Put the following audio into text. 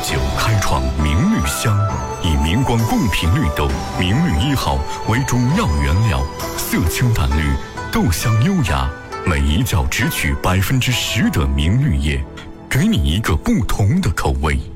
酒开创明绿香，以明光贡品绿豆明绿1号为主要原料，色清淡绿，豆香优雅，每一角只取10%的明绿叶，给你一个不同的口味。